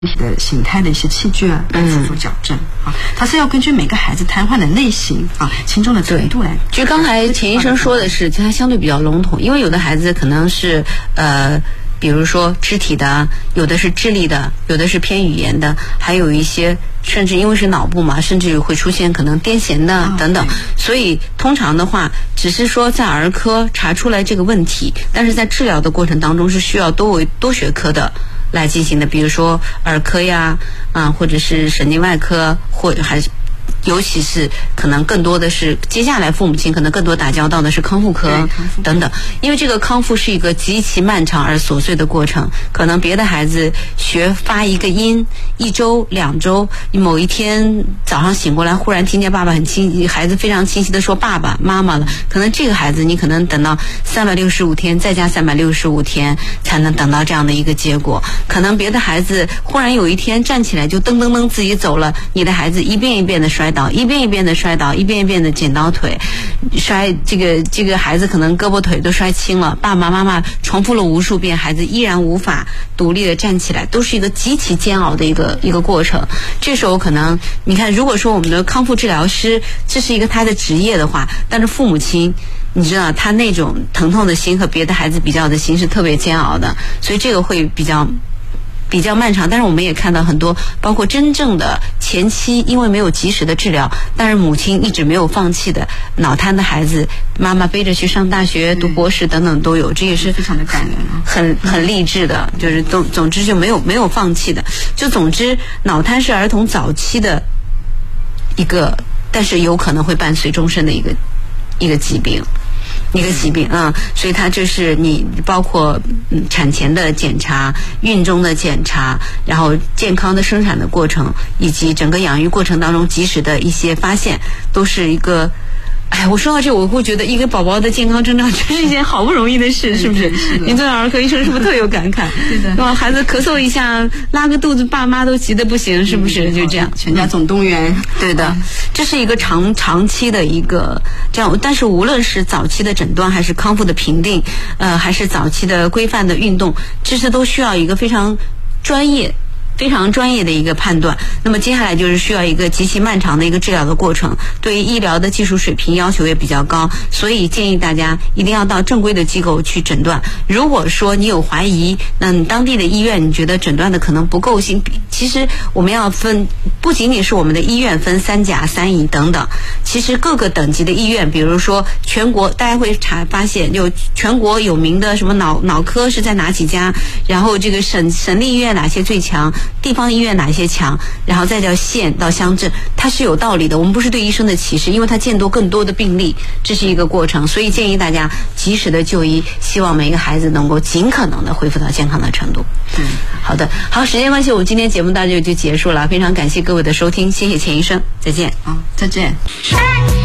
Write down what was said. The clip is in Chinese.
体的形态的一些器具啊来辅助矫正啊，它是要根据每个孩子瘫痪的类型啊、轻重的程度来。 就刚才钱医生说的是，它相对比较笼统，因为有的孩子可能是比如说肢体的，有的是智力的，有的是偏语言的，还有一些甚至因为是脑部嘛，甚至会出现可能癫痫的等等。所以通常的话，只是说在儿科查出来这个问题，但是在治疗的过程当中是需要多学科的来进行的，比如说儿科呀，或者是神经外科，或者还是。尤其是可能更多的是接下来父母亲可能更多打交道的是康复科等等，因为这个康复是一个极其漫长而琐碎的过程。可能别的孩子学发一个音1周2周，某一天早上醒过来忽然听见爸爸孩子非常清晰的说爸爸妈妈了，可能这个孩子你可能等到365天再加365天才能等到这样的一个结果。可能别的孩子忽然有一天站起来就噔噔噔自己走了，你的孩子一遍一遍的摔倒，一遍一遍的摔倒，一遍一遍的剪刀腿，这个孩子可能胳膊腿都摔青了，爸爸妈妈重复了无数遍，孩子依然无法独立的站起来，都是一个极其煎熬的一个过程。这时候可能你看，如果说我们的康复治疗师这是一个他的职业的话，但是父母亲你知道他那种疼痛的心和别的孩子比较的心是特别煎熬的，所以这个会比较漫长。但是我们也看到很多包括真正的前期因为没有及时的治疗，但是母亲一直没有放弃的脑瘫的孩子，妈妈背着去上大学读博士等等都有，这也是非常的感人啊， 很励志的，就是总之就没有放弃的。就总之脑瘫是儿童早期的一个，但是有可能会伴随终身的一个疾病。所以它就是你包括产前的检查、孕中的检查，然后健康的生产的过程，以及整个养育过程当中及时的一些发现，都是一个。哎，我说到这，我会觉得一个宝宝的健康成长真是一件好不容易的事，是不是？您作为儿科医生是不是特有感慨？ 对的。 哇，孩子咳嗽一下，拉个肚子，爸妈都急得不行，是不是？就这样， 全家总动员。 对的，这是一个长期的一个这样。但是无论是早期的诊断，还是康复的评定，还是早期的规范的运动，这些都需要一个非常专业的一个判断。那么接下来就是需要一个极其漫长的一个治疗的过程，对于医疗的技术水平要求也比较高，所以建议大家一定要到正规的机构去诊断。如果说你有怀疑，那你当地的医院你觉得诊断的可能不够性，其实我们要分，不仅仅是我们的医院分3甲、3乙等等，其实各个等级的医院，比如说全国大家会发现有全国有名的什么脑科是在哪几家，然后这个省立医院哪些最强，地方医院哪些强，然后再叫县到乡镇，它是有道理的。我们不是对医生的歧视，因为它见多更多的病例，这是一个过程，所以建议大家及时的就医，希望每一个孩子能够尽可能的恢复到健康的程度。好的，好，时间关系，我们今天节目到这就结束了，非常感谢各位的收听，谢谢钱医生，再见。 再见。